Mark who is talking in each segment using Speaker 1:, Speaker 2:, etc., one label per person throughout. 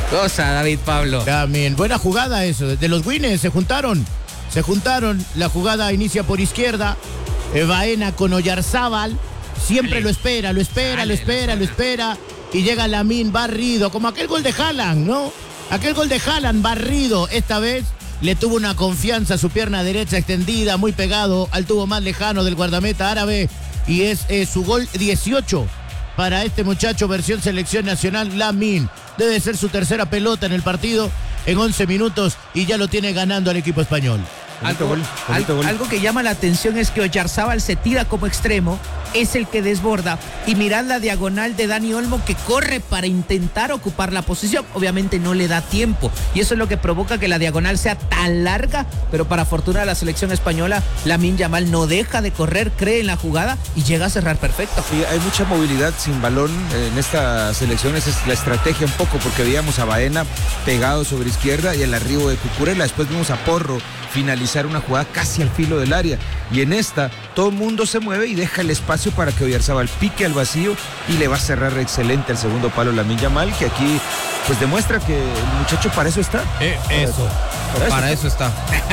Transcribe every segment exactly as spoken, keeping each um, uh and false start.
Speaker 1: Cosa, David Pablo.
Speaker 2: También, buena jugada eso. De los Winnes se juntaron. Se juntaron. La jugada inicia por izquierda. Eh, Baena con Oyarzábal. Siempre Dale. lo espera, lo espera, Dale, lo espera, lo espera. Y llega Lamine barrido. Como aquel gol de Haaland, ¿no? Aquel gol de Haaland barrido. Esta vez le tuvo una confianza a su pierna derecha extendida, muy pegado al tubo más lejano del guardameta árabe. Y es eh, su gol dieciocho para este muchacho, versión selección nacional, Lamine. Debe ser su tercera pelota en el partido en once minutos y ya lo tiene ganando al equipo español.
Speaker 1: Algo, gol, algo, gol. algo que llama la atención es que Oyarzábal se tira como extremo, es el que desborda, y mirad la diagonal de Dani Olmo que corre para intentar ocupar la posición. Obviamente no le da tiempo y eso es lo que provoca que la diagonal sea tan larga, pero para fortuna de la selección española, Lamine Yamal no deja de correr, cree en la jugada y llega a cerrar perfecto.
Speaker 3: Sí, hay mucha movilidad sin balón en esta selección, esa es la estrategia un poco, porque veíamos a Baena pegado sobre izquierda y el arribo de Cucurella, después vimos a Porro finalizar una jugada casi al filo del área, y en esta todo el mundo se mueve y deja el espacio para que Oyarzábal pique al vacío y le va a cerrar excelente el segundo palo Lamine Yamal, que aquí pues demuestra que el muchacho para eso está.
Speaker 4: Eh, eso, para, para eso está.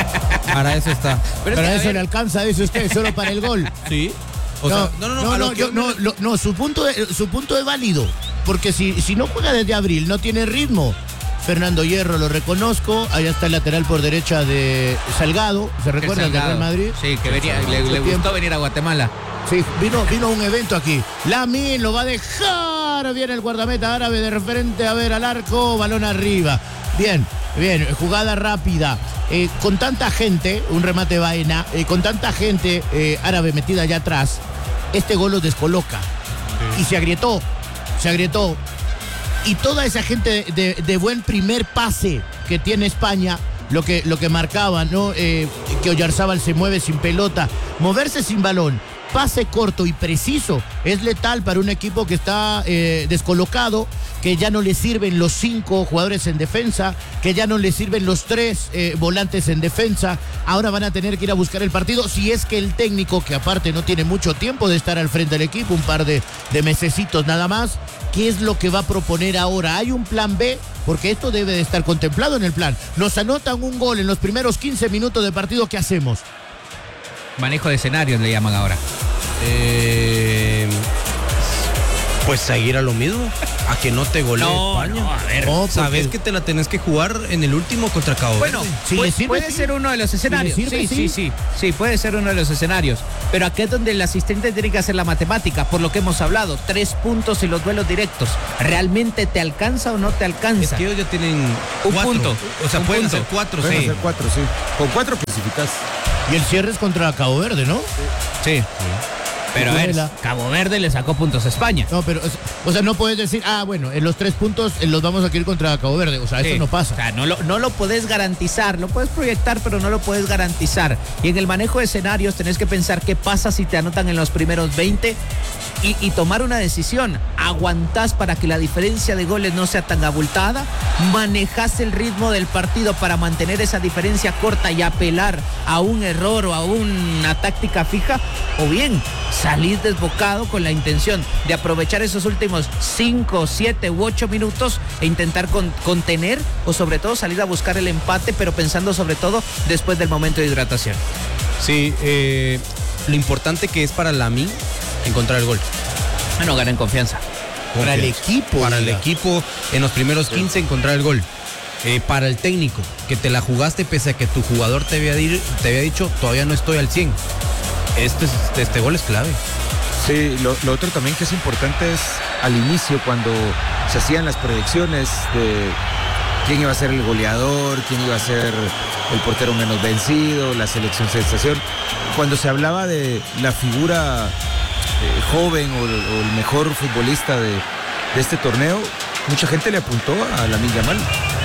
Speaker 4: Para eso está.
Speaker 2: Pero para eso le alcanza, dice usted, solo para el gol.
Speaker 4: Sí. O
Speaker 2: no,
Speaker 4: sea, no, no, no,
Speaker 2: no, no, yo, no, lo, no, su punto es, su punto es válido, porque si, si no juega desde abril, no tiene ritmo. Fernando Hierro, lo reconozco. Allá está el lateral por derecha de Salgado. ¿Se recuerda del Real Madrid?
Speaker 1: Sí, que venía, le, le gustó venir a Guatemala.
Speaker 2: Sí, vino, vino a un evento aquí. Lamine lo va a dejar. Viene el guardameta árabe de referente, a ver, al arco. Balón arriba. Bien, bien. Jugada rápida. Eh, con tanta gente, un remate Baena, eh, con tanta gente eh, árabe metida allá atrás, este gol lo descoloca. Sí. Y se agrietó. Se agrietó. Y toda esa gente de, de buen primer pase que tiene España, lo que, lo que marcaba, ¿no? Eh, que Oyarzábal se mueve sin pelota, moverse sin balón, pase corto y preciso, es letal para un equipo que está eh, descolocado, que ya no le sirven los cinco jugadores en defensa, que ya no le sirven los tres eh, volantes en defensa. Ahora van a tener que ir a buscar el partido, si es que el técnico, que aparte no tiene mucho tiempo de estar al frente del equipo, un par de, de mesecitos nada más, ¿qué es lo que va a proponer ahora? ¿Hay un plan B? Porque esto debe de estar contemplado en el plan. Nos anotan un gol en los primeros quince minutos de partido, ¿qué hacemos?
Speaker 1: Manejo de escenarios le llaman ahora.
Speaker 4: Eh, pues seguir a lo mismo, a que no te golee
Speaker 1: no,
Speaker 4: España.
Speaker 1: No, a ver,
Speaker 4: oh, sabes que te la tenés que jugar en el último contra Cabo
Speaker 1: Bueno,
Speaker 4: Verde.
Speaker 1: sí, puede, sirve, puede sí. ser uno de los escenarios. Sí, sirve, sí, sí, sí, sí, puede ser uno de los escenarios. Pero aquí es donde el asistente tiene que hacer la matemática, por lo que hemos hablado. Tres puntos y los duelos directos. ¿Realmente te alcanza o no te alcanza?
Speaker 4: Es que ellos ya tienen
Speaker 1: un
Speaker 4: cuatro.
Speaker 1: punto.
Speaker 4: O sea,
Speaker 1: un
Speaker 4: pueden
Speaker 1: punto.
Speaker 4: hacer cuatro,
Speaker 3: pueden
Speaker 4: sí.
Speaker 3: hacer cuatro, sí. Con cuatro clasificás.
Speaker 2: Y el cierre es contra Cabo Verde, ¿no?
Speaker 1: Sí. sí. Pero a ver, Cabo Verde le sacó puntos a España.
Speaker 2: No, pero, o sea, no puedes decir, ah, bueno, en los tres puntos los vamos a ir contra Cabo Verde. O sea, sí. Eso no pasa.
Speaker 1: O sea, no lo, no lo puedes garantizar, lo puedes proyectar, pero no lo puedes garantizar. Y en el manejo de escenarios tenés que pensar qué pasa si te anotan en los primeros veinte y, y tomar una decisión. ¿Aguantás para que la diferencia de goles no sea tan abultada? ¿Manejás el ritmo del partido para mantener esa diferencia corta y apelar a un error o a una táctica fija? ¿O bien salís desbocado con la intención de aprovechar esos últimos cinco, siete u ocho minutos e intentar con, contener o sobre todo salir a buscar el empate, pero pensando sobre todo después del momento de hidratación?
Speaker 4: Sí, eh, lo importante que es para Lamine encontrar el gol.
Speaker 1: Bueno, ganen confianza.
Speaker 2: Para el equipo.
Speaker 4: Para el equipo, en los primeros quince encontrar el gol. Eh, para el técnico, que te la jugaste pese a que tu jugador te había, dir, te había dicho, todavía no estoy al cien. Este, este gol es clave.
Speaker 3: Sí, lo, lo otro también que es importante es al inicio, cuando se hacían las predicciones de quién iba a ser el goleador, quién iba a ser el portero menos vencido, la selección sensación. Cuando se hablaba de la figura eh, joven o, o el mejor futbolista de, de este torneo, mucha gente le apuntó a Lamine Yamal.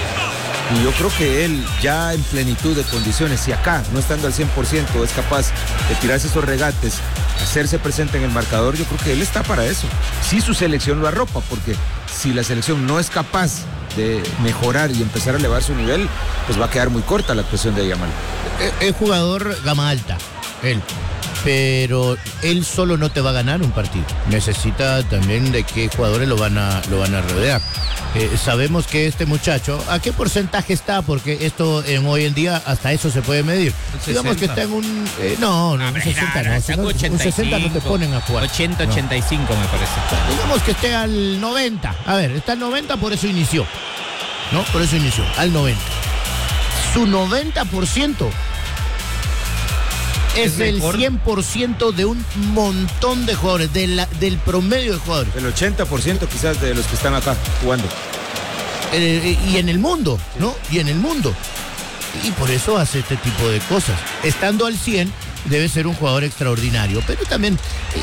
Speaker 3: Y yo creo que él, ya en plenitud de condiciones, y acá, no estando al cien por ciento, es capaz de tirarse esos regates, hacerse presente en el marcador, yo creo que él está para eso. Si su selección lo arropa, porque si la selección no es capaz de mejorar y empezar a elevar su nivel, pues va a quedar muy corta la actuación de Yamal.
Speaker 2: Es jugador gama alta, él. Pero él solo no te va a ganar un partido. Necesita también de qué jugadores lo van a, lo van a rodear. Eh, sabemos que este muchacho, ¿a qué porcentaje está? Porque esto en hoy en día hasta eso se puede medir. Digamos que está en un... eh, no, no, un sesenta no. Si no, un sesenta no te ponen a jugar.
Speaker 1: ochenta, ochenta y cinco
Speaker 2: no.
Speaker 1: me parece.
Speaker 2: Digamos que esté al noventa. A ver, está al noventa, por eso inició. ¿No? Por eso inició, al noventa. Su noventa por ciento es, es el cien por ciento de un montón de jugadores, de la, del promedio de jugadores.
Speaker 3: El ochenta por ciento quizás de los que están acá jugando.
Speaker 2: Eh, y en el mundo, ¿no? Y en el mundo. Y por eso hace este tipo de cosas. Estando al cien, debe ser un jugador extraordinario. Pero también,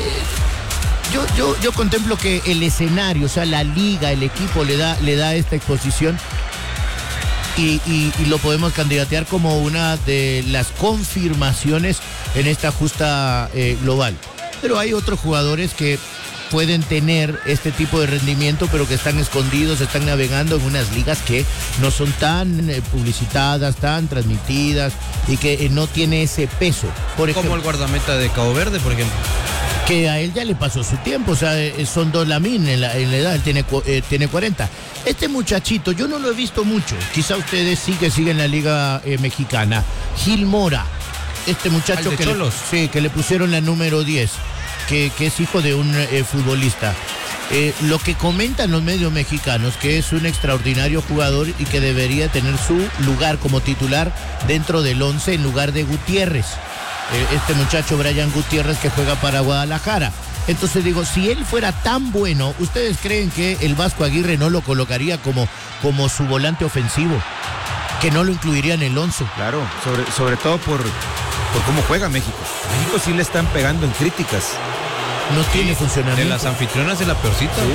Speaker 2: eh, yo, yo, yo contemplo que el escenario, o sea, la liga, el equipo le da, le da esta exposición. Y, y, y lo podemos candidatear como una de las confirmaciones en esta justa eh, global. Pero hay otros jugadores que pueden tener este tipo de rendimiento, pero que están escondidos, están navegando en unas ligas que no son tan eh, publicitadas, tan transmitidas y que eh, no tiene ese peso. Por ejemplo,
Speaker 4: como el guardameta de Cabo Verde, por ejemplo.
Speaker 2: Que a él ya le pasó su tiempo, o sea, eh, son dos Lamine en la, en la edad, él tiene, eh, tiene cuarenta. Este muchachito, yo no lo he visto mucho, quizá ustedes sí que siguen la liga eh, mexicana. Gil Mora, este muchacho que le, sí, que le pusieron la número diez, que, que es hijo de un eh, futbolista. Eh, lo que comentan los medios mexicanos, que es un extraordinario jugador y que debería tener su lugar como titular dentro del once en lugar de Gutiérrez. Este muchacho Brian Gutiérrez, que juega para Guadalajara. Entonces digo, si él fuera tan bueno, ¿ustedes creen que el Vasco Aguirre no lo colocaría como, como su volante ofensivo? Que no lo incluiría en el once.
Speaker 3: Claro, sobre, sobre todo por, por cómo juega México. México sí le están pegando en críticas.
Speaker 2: No sí, tiene funcionamiento.
Speaker 4: De las anfitrionas de la peorcita.
Speaker 3: Sí.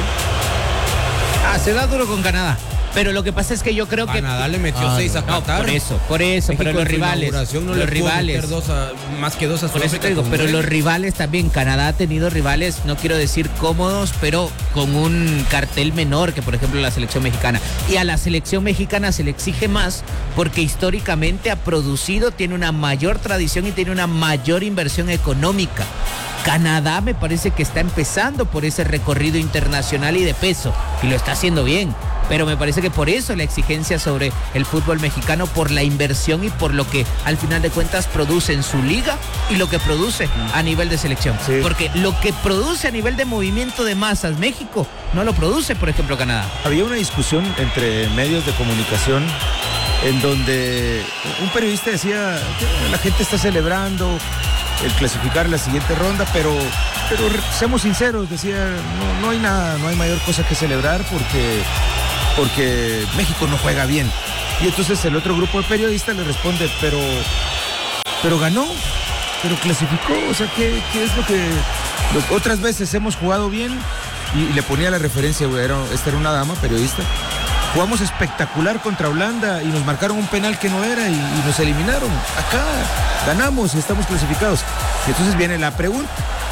Speaker 1: Ah, se da duro con Canadá. Pero lo que pasa es que yo creo que...
Speaker 4: Canadá le metió ah, seis a Qatar.
Speaker 1: No, por eso, por eso,
Speaker 4: México
Speaker 1: pero los rivales...
Speaker 4: No
Speaker 1: los rivales...
Speaker 4: Dos a, más que dos a
Speaker 1: Por eso te digo, pero los rivales también. Canadá ha tenido rivales, no quiero decir cómodos, pero con un cartel menor que, por ejemplo, la selección mexicana. Y a la selección mexicana se le exige más porque históricamente ha producido, tiene una mayor tradición y tiene una mayor inversión económica. Canadá me parece que está empezando por ese recorrido internacional y de peso, y lo está haciendo bien. Pero me parece que por eso la exigencia sobre el fútbol mexicano, por la inversión y por lo que al final de cuentas produce en su liga y lo que produce a nivel de selección. Sí. Porque lo que produce a nivel de movimiento de masas México no lo produce, por ejemplo, Canadá.
Speaker 3: Había una discusión entre medios de comunicación en donde un periodista decía que la gente está celebrando el clasificar la siguiente ronda, pero, pero seamos sinceros, decía, no, no hay nada, no hay mayor cosa que celebrar porque, porque México no juega bien. Y entonces el otro grupo de periodistas le responde, pero, pero ganó, pero clasificó, o sea, ¿qué, qué es lo que lo, otras veces hemos jugado bien? Y, y le ponía la referencia, era, esta era una dama periodista. Jugamos espectacular contra Holanda y nos marcaron un penal que no era y, y nos eliminaron. Acá ganamos y estamos clasificados. Y entonces viene la pregunta.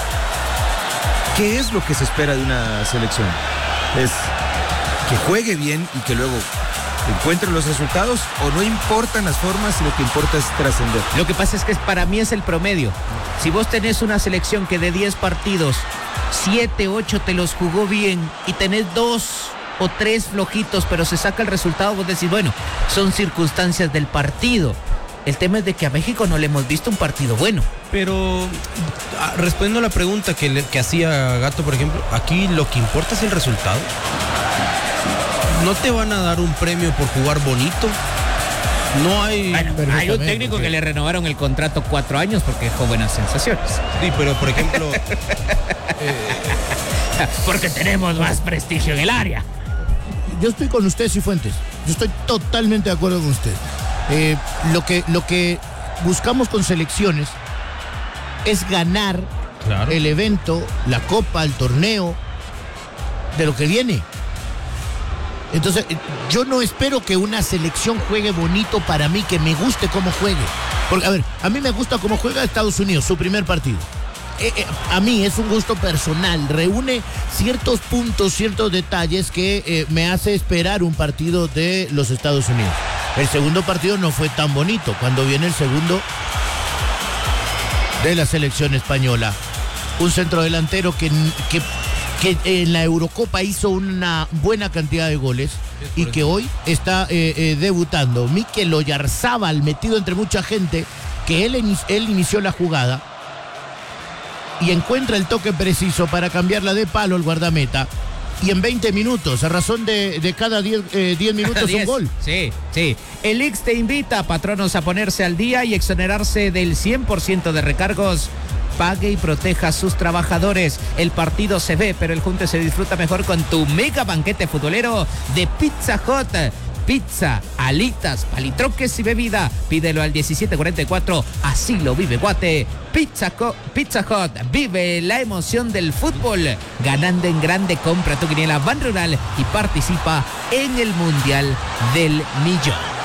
Speaker 3: ¿Qué es lo que se espera de una selección? ¿Es que juegue bien y que luego encuentre los resultados o no importan las formas y lo que importa es trascender?
Speaker 1: Lo que pasa es que para mí es el promedio. Si vos tenés una selección que de diez partidos, siete, ocho te los jugó bien y tenés dos o tres flojitos, pero se saca el resultado, vos decís, bueno, son circunstancias del partido. El tema es de que a México no le hemos visto un partido bueno.
Speaker 4: Pero respondiendo a la pregunta que, le, que hacía Gato, por ejemplo, aquí lo que importa es el resultado. No te van a dar un premio por jugar bonito. No hay...
Speaker 1: Bueno, hay un técnico que le renovaron el contrato cuatro años porque dejó buenas sensaciones.
Speaker 4: Sí, pero por ejemplo... eh...
Speaker 1: porque tenemos más prestigio en el área.
Speaker 2: Yo estoy con usted, Cifuentes. Yo estoy totalmente de acuerdo con usted. Eh, lo que, lo que buscamos con selecciones es ganar claro. el evento, la copa, el torneo, de lo que viene. Entonces, yo no espero que una selección juegue bonito para mí, que me guste cómo juegue. Porque, a ver, a mí me gusta cómo juega Estados Unidos, su primer partido. Eh, eh, a mí es un gusto personal, reúne ciertos puntos, ciertos detalles que eh, me hace esperar un partido de los Estados Unidos. El segundo partido no fue tan bonito, cuando viene el segundo de la selección española. Un centrodelantero que, que que en la Eurocopa hizo una buena cantidad de goles y que hoy está eh, eh, debutando. Mikel Oyarzábal, metido entre mucha gente, que él, él inició la jugada y encuentra el toque preciso para cambiarla de palo el guardameta. Y en veinte minutos, a razón de, de cada diez eh, minutos un gol.
Speaker 1: Sí, sí. El I X te invita, patronos, a ponerse al día y exonerarse del cien por ciento de recargos. Pague y proteja a sus trabajadores. El partido se ve, pero el junte se disfruta mejor con tu mega banquete futbolero de Pizza Hut. Pizza, alitas, palitroques y bebida. Pídelo al diecisiete cuarenta y cuatro. Así lo vive Guate. Pizza, Co- Pizza Hut. Vive la emoción del fútbol. Ganando en grande, compra tu quiniela Ban Rural y participa en el Mundial del Millón.